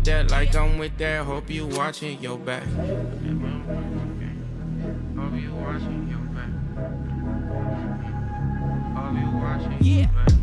that like I'm with that. Hope you watching your back. Hope you watching your back. Hope you watching your back.